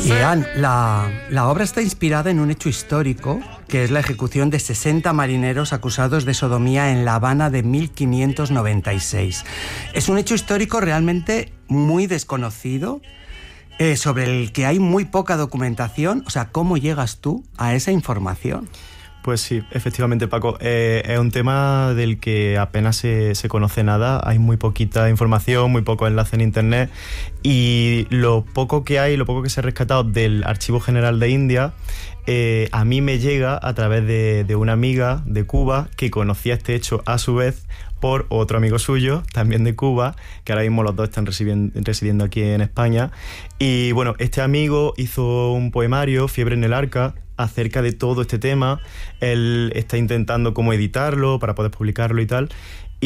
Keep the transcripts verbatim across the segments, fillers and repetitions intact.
Ian, la, la obra está inspirada en un hecho histórico, que es la ejecución de sesenta marineros acusados de sodomía en La Habana de mil quinientos noventa y seis. Es un hecho histórico realmente muy desconocido, eh, sobre el que hay muy poca documentación. O sea, ¿cómo llegas tú a esa información? Pues sí, efectivamente, Paco. Eh, es un tema del que apenas se, se conoce nada. Hay muy poquita información, muy poco enlace en internet. Y lo poco que hay, lo poco que se ha rescatado del Archivo General de India, eh, a mí me llega a través de, de una amiga de Cuba que conocía este hecho a su vez por otro amigo suyo, también de Cuba, que ahora mismo los dos están residiendo aquí en España. Y bueno, este amigo hizo un poemario, Fiebre en el Arca, acerca de todo este tema. Él está intentando cómo editarlo para poder publicarlo y tal.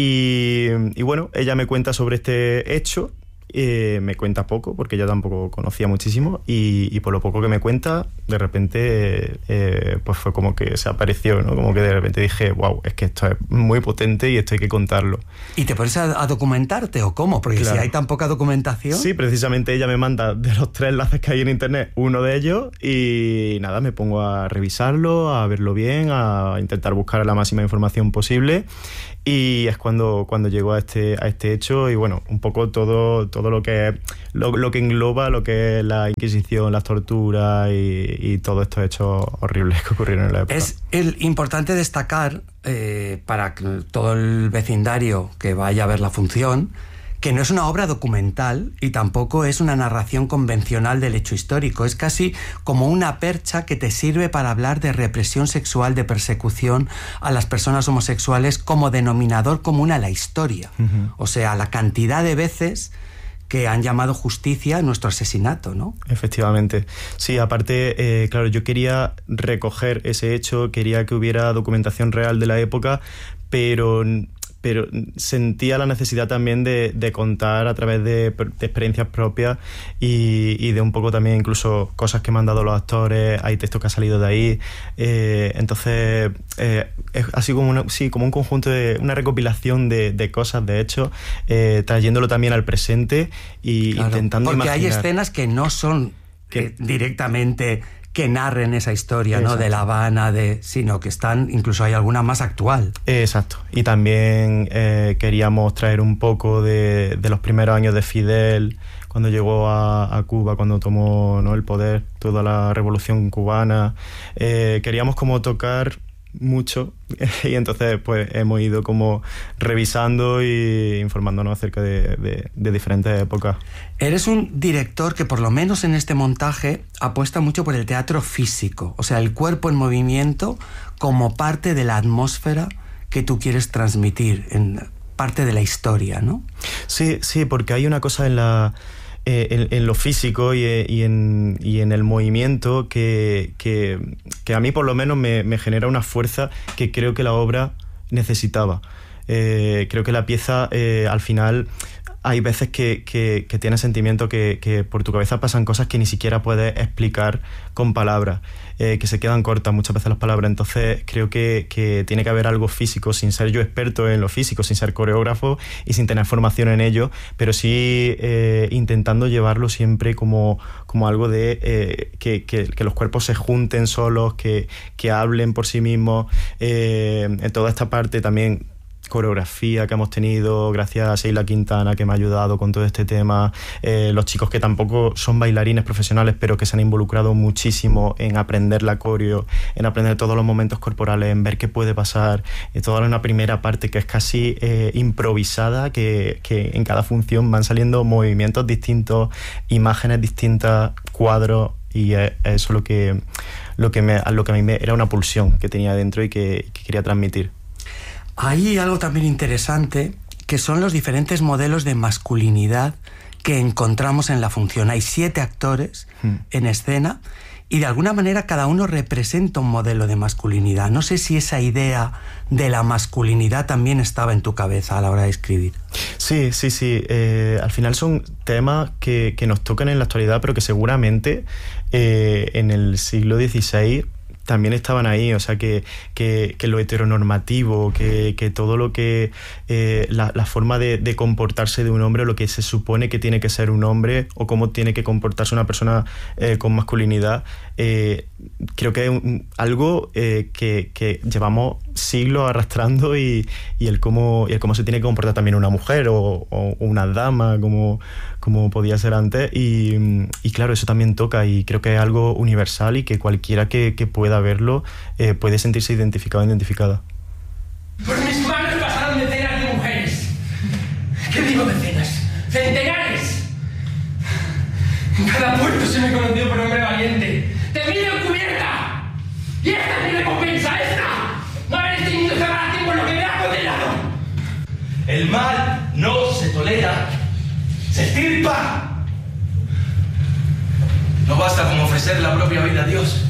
Y, y bueno, ella me cuenta sobre este hecho. Eh, me cuenta poco, porque ella tampoco conocía muchísimo, y, y por lo poco que me cuenta, de repente eh, pues fue como que se apareció, ¿no? Como que de repente dije, wow, es que esto es muy potente y esto hay que contarlo. ¿Y te pones a, a documentarte o cómo? Porque claro, si hay tan poca documentación... Sí, precisamente ella me manda de los tres enlaces que hay en internet, uno de ellos, y nada, me pongo a revisarlo, a verlo bien, a intentar buscar la máxima información posible. Y es cuando, cuando llego a este, a este hecho, y bueno, un poco todo, todo lo que lo, lo que engloba lo que es la Inquisición, las torturas y, y todos estos hechos horribles que ocurrieron en la época. Es el, importante destacar, eh, para todo el vecindario que vaya a ver la función, que no es una obra documental y tampoco es una narración convencional del hecho histórico. Es casi como una percha que te sirve para hablar de represión sexual, de persecución a las personas homosexuales como denominador común a la historia. Uh-huh. O sea, la cantidad de veces que han llamado justicia nuestro asesinato, ¿no? Efectivamente. Sí, aparte, eh, claro, yo quería recoger ese hecho, quería que hubiera documentación real de la época, pero... pero sentía la necesidad también de, de contar a través de, de experiencias propias y, y de un poco también incluso cosas que me han dado los actores, hay textos que han salido de ahí, eh, entonces eh, es así como, una, sí, como un conjunto de una recopilación de, de cosas, de hechos, eh, trayéndolo también al presente y claro, intentando porque imaginar. Hay escenas que no son que, eh, directamente... que narren esa historia, exacto, ¿no? De La Habana, de, sino que están, incluso hay alguna más actual. Exacto. Y también eh, queríamos traer un poco de, de los primeros años de Fidel, cuando llegó a, a Cuba, cuando tomó, ¿no?, el poder, toda la revolución cubana. Eh, queríamos como tocar mucho y entonces pues hemos ido como revisando y informándonos acerca de, de, de diferentes épocas. Eres un director que por lo menos en este montaje apuesta mucho por el teatro físico, o sea, el cuerpo en movimiento como parte de la atmósfera que tú quieres transmitir, en parte de la historia, ¿no? Sí, sí, porque hay una cosa en la Eh, en, en lo físico y, y, en, y en el movimiento que, que, que a mí por lo menos me, me genera una fuerza que creo que la obra necesitaba. Eh, creo que la pieza eh, al final hay veces que, que, que tienes sentimiento que, que por tu cabeza pasan cosas que ni siquiera puedes explicar con palabras, eh, que se quedan cortas muchas veces las palabras. Entonces creo que, que tiene que haber algo físico, sin ser yo experto en lo físico, sin ser coreógrafo y sin tener formación en ello, pero sí eh, intentando llevarlo siempre como, como algo de eh, que, que, que los cuerpos se junten solos, que, que hablen por sí mismos. Eh, en toda esta parte también coreografía que hemos tenido, gracias a Sheila Quintana, que me ha ayudado con todo este tema, eh, los chicos que tampoco son bailarines profesionales pero que se han involucrado muchísimo en aprender la coreo, en aprender todos los momentos corporales, en ver qué puede pasar, y toda una primera parte que es casi eh, improvisada, que, que en cada función van saliendo movimientos distintos, imágenes distintas, cuadros, y es eso lo que, lo que, me, lo que a mí me, era una pulsión que tenía dentro y que, que quería transmitir. Hay algo también interesante, que son los diferentes modelos de masculinidad que encontramos en la función. Hay siete actores hmm. en escena y de alguna manera cada uno representa un modelo de masculinidad. No sé si esa idea de la masculinidad también estaba en tu cabeza a la hora de escribir. Sí, sí, sí. Eh, al final son temas que, que nos tocan en la actualidad, pero que seguramente eh, en el siglo dieciséis también estaban ahí, o sea, que, que, que lo heteronormativo, que, que todo lo que... Eh, la, la forma de, de comportarse de un hombre, lo que se supone que tiene que ser un hombre, o cómo tiene que comportarse una persona eh, con masculinidad, eh, creo que es un, algo eh, que, que llevamos siglos arrastrando, y, y, el cómo, y el cómo se tiene que comportar también una mujer o, o una dama, como, como podía ser antes, y, y claro, eso también toca, y creo que es algo universal y que cualquiera que, que pueda verlo eh, puede sentirse identificado o identificada. Por mis manos pasaron decenas de mujeres. ¿Qué digo decenas? ¡Centenares! En cada puerto se me conoció por hombre valiente. ¡Temido encubierta! ¡Y esta es mi recompensa! ¡Esta! ¡No haber tenido que pagar tiempo lo que me ha condenado! El mal no se tolera, se extirpa. No basta con ofrecer la propia vida a Dios.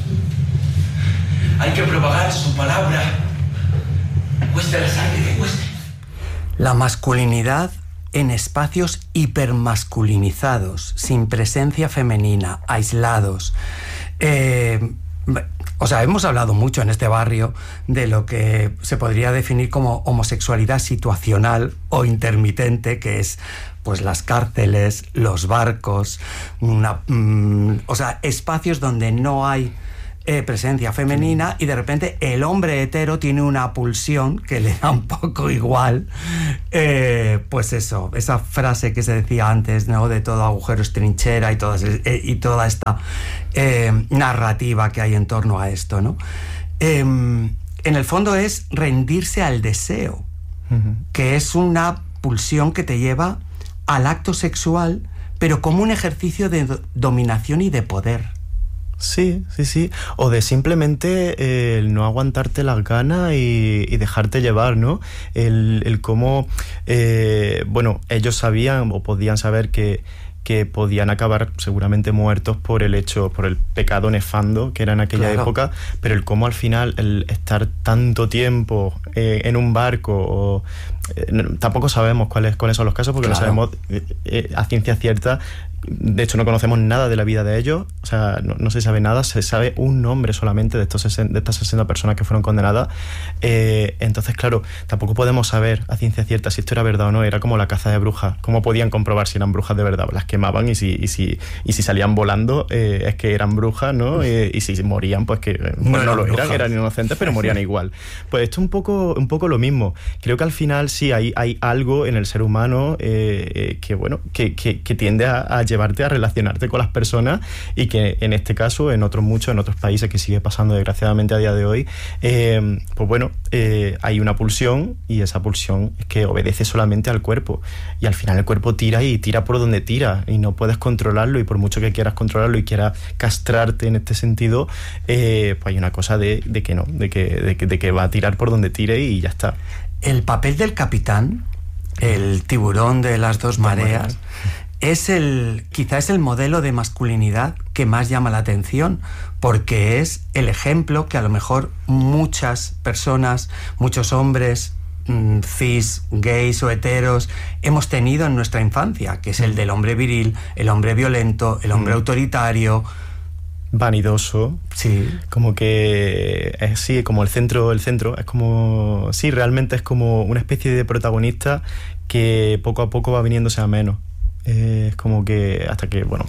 Hay que propagar su palabra, cueste la sangre que cueste. La masculinidad en espacios hipermasculinizados, sin presencia femenina, aislados. Eh, o sea, hemos hablado mucho en este barrio de lo que se podría definir como homosexualidad situacional o intermitente, que es pues las cárceles, los barcos, una, mm, o sea, espacios donde no hay Eh, presencia femenina, y de repente el hombre hetero tiene una pulsión que le da un poco igual, eh, pues eso, esa frase que se decía antes, ¿no? De todo agujero es trinchera, y, todas, eh, y toda esta eh, narrativa que hay en torno a esto, ¿no? Eh, en el fondo es rendirse al deseo, uh-huh. que es una pulsión que te lleva al acto sexual, pero como un ejercicio de do- dominación y de poder. Sí, sí, sí. O de simplemente eh, el no aguantarte las ganas y, y dejarte llevar, ¿no? El, el cómo, eh, bueno, ellos sabían o podían saber que, que podían acabar seguramente muertos por el hecho, por el pecado nefando que era en aquella claro. época, pero el cómo al final el estar tanto tiempo eh, en un barco, o eh, tampoco sabemos cuáles, cuáles son los casos, porque claro. no sabemos eh, eh, a ciencia cierta. De hecho, no conocemos nada de la vida de ellos, o sea, no, no se sabe nada, se sabe un nombre solamente de, estos sesenta, de estas sesenta personas que fueron condenadas. Eh, entonces, claro, tampoco podemos saber a ciencia cierta si esto era verdad o no. Era como la caza de brujas. ¿Cómo podían comprobar si eran brujas de verdad? Las quemaban, y si, y si, y si salían volando eh, es que eran brujas, ¿no? Eh, y si morían, pues que pues no, no lo eran, brujas. Eran inocentes, pero morían igual. Pues esto es un poco, un poco lo mismo. Creo que al final sí hay, hay algo en el ser humano eh, eh, que, bueno, que, que, que tiende a, a llevarte a relacionarte con las personas, y que en este caso, en otros muchos, en otros países que sigue pasando desgraciadamente a día de hoy, eh, pues bueno, eh, hay una pulsión, y esa pulsión es que obedece solamente al cuerpo, y al final el cuerpo tira y tira por donde tira, y no puedes controlarlo, y por mucho que quieras controlarlo y quieras castrarte en este sentido, eh, pues hay una cosa de, de que no, de que, de, que, de que va a tirar por donde tire y ya está. El papel del capitán, el tiburón de las dos mareas, es el, quizá es el modelo de masculinidad que más llama la atención, porque es el ejemplo que a lo mejor muchas personas, muchos hombres mmm, cis, gays o heteros hemos tenido en nuestra infancia, que es el del hombre viril, el hombre violento, el hombre mm. autoritario, vanidoso, sí, como que es, sí, como el centro, el centro es como, sí, realmente es como una especie de protagonista que poco a poco va viniéndose a menos. Eh, es como que hasta que, bueno,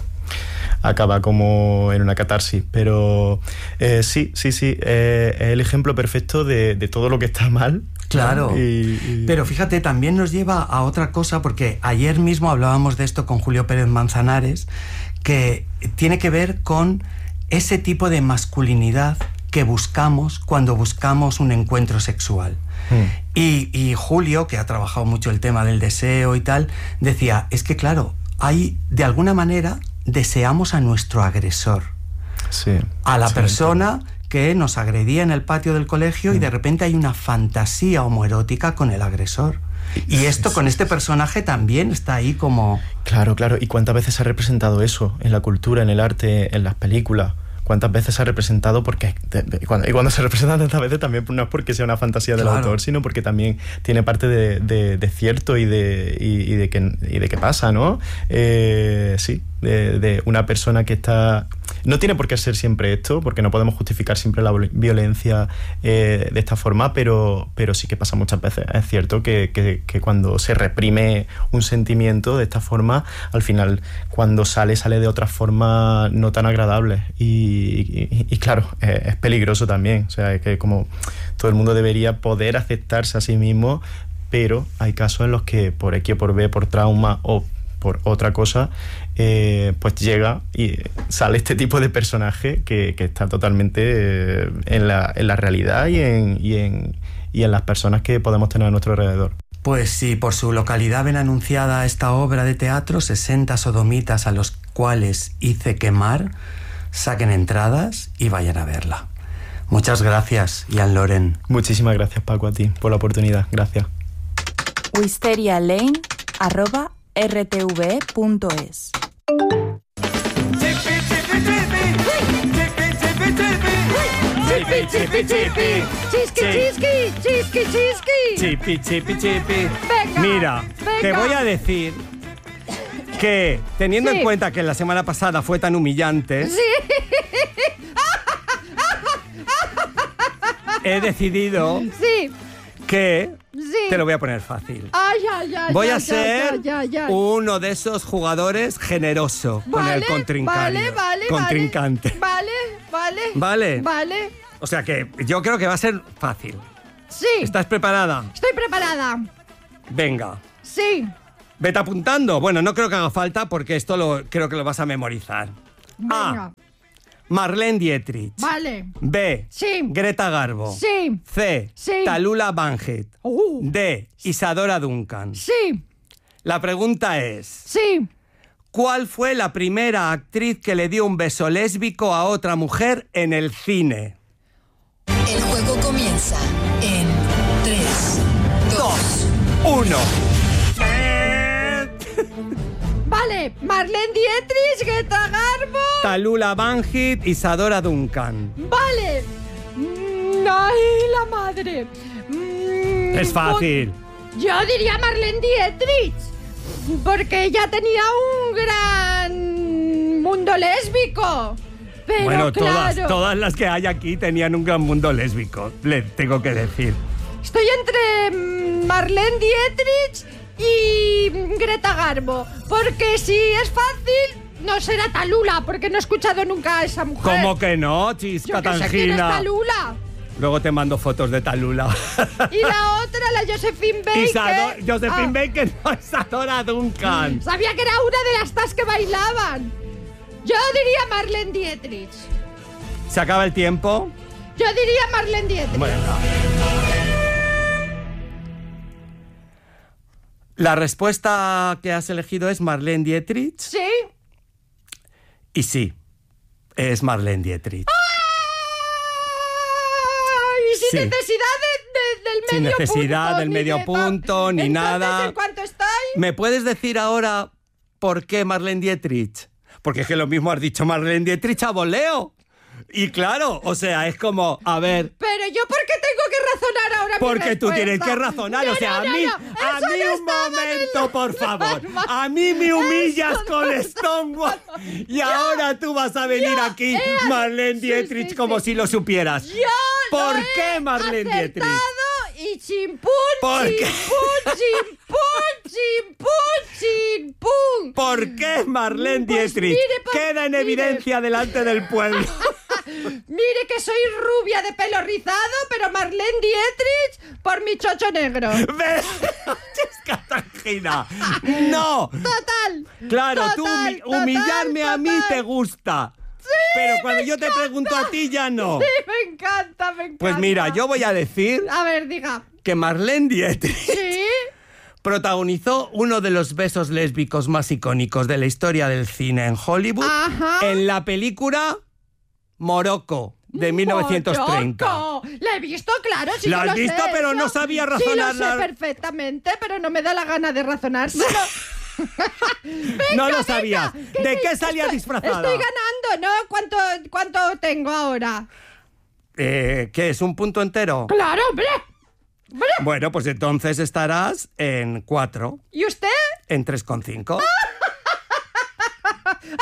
acaba como en una catarsis, pero eh, sí, sí, sí, eh, es el ejemplo perfecto de, de todo lo que está mal. Claro, y, y... pero fíjate, también nos lleva a otra cosa, porque ayer mismo hablábamos de esto con Julio Pérez Manzanares, que tiene que ver con ese tipo de masculinidad que buscamos cuando buscamos un encuentro sexual. Mm. Y, y Julio, que ha trabajado mucho el tema del deseo y tal, decía, es que claro, hay, de alguna manera, deseamos a nuestro agresor. Sí, a la sí, persona que nos agredía en el patio del colegio, mm. y de repente hay una fantasía homoerótica con el agresor. Y esto sí, con sí, este personaje también está ahí como... Claro, claro. ¿Y cuántas veces se ha representado eso en la cultura, en el arte, en las películas? ¿Cuántas veces se ha representado? Porque y cuando, y cuando se representa tantas veces también no es porque sea una fantasía del claro. autor, sino porque también tiene parte de, de, de cierto y de, y, y de que y de que pasa, ¿no? Eh, sí, de, de una persona que está... No tiene por qué ser siempre esto, porque no podemos justificar siempre la violencia eh, de esta forma, pero, pero sí que pasa muchas veces. Es cierto que, que, que cuando se reprime un sentimiento de esta forma, al final, cuando sale, sale de otra forma no tan agradable. Y, y, y claro, es, es peligroso también. O sea, es que como todo el mundo debería poder aceptarse a sí mismo, pero hay casos en los que por X o por B, por trauma o por otra cosa, eh, pues llega y sale este tipo de personaje que, que está totalmente eh, en, la, en la realidad y en, y, en, y en las personas que podemos tener a nuestro alrededor. Pues si por su localidad ven anunciada esta obra de teatro, sesenta sodomitas a los cuales hice quemar, saquen entradas y vayan a verla. Muchas gracias, Ian Loren. Muchísimas gracias, Paco, a ti por la oportunidad. Gracias. wisterialane arroba r t v e punto es. Chipi, chipi, chipi. Chisqui, chisqui, chisqui, chisqui. Chipi, chipi, chipi. Venga, Mira, venga. te voy a decir que, teniendo Sí. en cuenta que la semana pasada fue tan humillante, Sí. he decidido Sí. que Sí. te lo voy a poner fácil. Ay, ay, ay. Voy ay, a ay, ser ay, ay, ay. uno de esos jugadores generoso con Vale, el contrincante. Vale, vale, contrincante. Vale, vale. Vale. Vale. O sea que yo creo que va a ser fácil. Sí. ¿Estás preparada? Estoy preparada. Venga. Sí. Vete apuntando. Bueno, no creo que haga falta porque esto lo creo que lo vas a memorizar. Venga. A. Marlene Dietrich. Vale. B. Sí. Greta Garbo. Sí. C. Sí. Tallulah Bankhead. Uh. D. Isadora Duncan. Sí. La pregunta es, Sí. ¿cuál fue la primera actriz que le dio un beso lésbico a otra mujer en el cine? El juego comienza en tres, dos, Uno. Vale. Marlene Dietrich, Greta Garbo. Tallulah Bankhead, Isadora Duncan. Vale. Mm, Ay, la madre. Mm, Es fácil. pues, Yo diría Marlene Dietrich. Porque ella tenía un gran mundo lésbico. Pero Bueno, todas, claro, todas las que hay aquí tenían un gran mundo lésbico, le tengo que decir. estoy entre mm, Marlene Dietrich y mm, Greta Garbo. Porque si es fácil, no será Tallulah, porque no he escuchado nunca a esa mujer. ¿Cómo que no, Yo chisca que sé quién es tangina? Tallulah. Luego te mando fotos de Tallulah. Y la otra, la Josephine Baker. Isado- Josephine Ah, Baker, no, Isadora Duncan. Sabía que era una de las tas que bailaban. Yo diría Marlene Dietrich. ¿Se acaba el tiempo? Yo diría Marlene Dietrich. Bueno. La respuesta que has elegido es Marlene Dietrich. ¿Sí? Y sí, es Marlene Dietrich. Ay, sin Sí. necesidad de- de- del Sin medio necesidad punto. del ni medio de- punto, ni Entonces, nada. ¿en cuánto estoy? ¿Me puedes decir ahora por qué Marlene Dietrich? Porque es que lo mismo has dicho Marlene Dietrich a voleo. Y claro, o sea, es como, a ver, Pero yo, ¿por qué tengo que razonar ahora mi porque tú respuesta? tienes que razonar, No, o sea, no, a no, mí, no. a Eso mí no un estaba en momento, el- por favor. Norma. A mí me humillas Eso con no Stonewall y ahora tú vas a venir yo aquí, he- Marlene sí, Dietrich, sí, como sí. si lo supieras. Yo ¿Por lo qué he Marlene Dietrich? acertado y chimpún, ¿Por qué? chimpún, chimpún, chimpún, chimpún. ¿Por qué Marlene Pues Dietrich mire, por- queda en mire. evidencia delante del pueblo? Mire que soy rubia de pelo rizado, pero Marlene Dietrich por mi chocho negro. Ve- Chisca tangina. No. Total. Claro, tú total, humi- total, humillarme a mí total. te gusta. Pero cuando yo te pregunto a ti ya no. Sí, me encanta, me encanta. Pues mira, yo voy a decir A ver, diga. que Marlene Dietrich ¿Sí? protagonizó uno de los besos lésbicos más icónicos de la historia del cine en Hollywood Ajá. en la película Morocco de mil novecientos treinta. ¡Morocco! La he visto, claro, sí La que has lo sé, visto, pero eso. no sabía Sí, razonar lo la- sé perfectamente, pero no me da la gana de razonar. Venga, No lo venga, sabías. que ¿De me- qué salía estoy- disfrazada? Estoy ganando, ¿no? ¿Cuánto, cuánto tengo ahora? Eh, ¿Qué es? ¿Un punto entero? ¡Claro, hombre! ¡Hombre! Bueno, pues entonces estarás en cuatro, ¿Y usted? en tres coma cinco.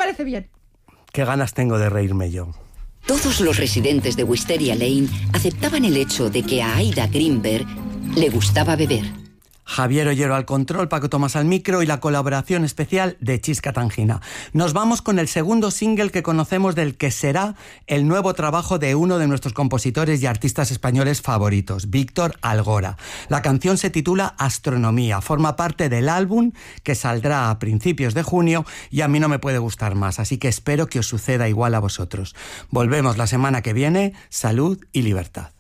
parece bien. Qué ganas tengo de reírme yo. Todos los residentes de Wisteria Lane aceptaban el hecho de que a Aida Greenberg le gustaba beber. Javier Ollero al control, Paco Tomás al micro y la colaboración especial de Chisca Tangina. Nos vamos con el segundo single que conocemos del que será el nuevo trabajo de uno de nuestros compositores y artistas españoles favoritos, Víctor Algora. La canción se titula Astronomía, forma parte del álbum que saldrá a principios de junio y a mí no me puede gustar más, así que espero que os suceda igual a vosotros. Volvemos la semana que viene, salud y libertad.